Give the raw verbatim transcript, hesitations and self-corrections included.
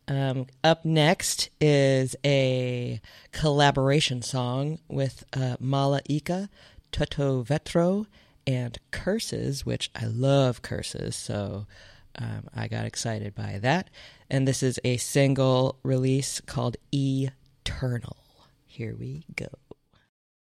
Um, up next is a collaboration song with uh, Mala Ika, Toto Vetro, and Curses, which I love Curses, so um, I got excited by that. And this is a single release called Eternal. Here we go.